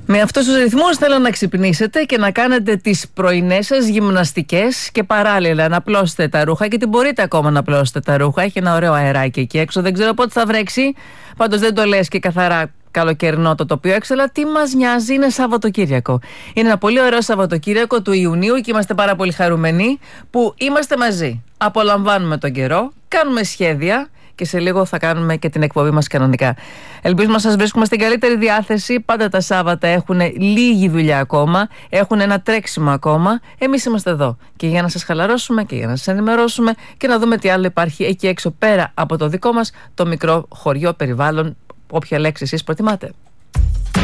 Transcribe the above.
Με αυτούς τους ρυθμούς θέλω να ξυπνήσετε και να κάνετε τις πρωινές σας γυμναστικές και παράλληλα να πλώσετε τα ρούχα, γιατί μπορείτε ακόμα να πλώσετε τα ρούχα. Έχει ένα ωραίο αεράκι εκεί έξω, δεν ξέρω πότε θα βρέξει. Πάντως δεν το λες και καθαρά καλοκαιρινό το τοπίο έξω, αλλά τι μας νοιάζει, είναι Σαββατοκύριακο. Είναι ένα πολύ ωραίο Σαββατοκύριακο του Ιουνίου και είμαστε πάρα πολύ χαρούμενοι που είμαστε μαζί. Απολαμβάνουμε τον καιρό, κάνουμε σχέδια. Και σε λίγο θα κάνουμε και την εκπομπή μας κανονικά. Ελπίζουμε να σας βρίσκουμε στην καλύτερη διάθεση. Πάντα τα Σάββατα έχουν λίγη δουλειά ακόμα, έχουν ένα τρέξιμο ακόμα. Εμείς είμαστε εδώ και για να σας χαλαρώσουμε και για να σας ενημερώσουμε και να δούμε τι άλλο υπάρχει εκεί έξω πέρα από το δικό μας το μικρό χωριό περιβάλλον, όποια λέξη εσείς προτιμάτε.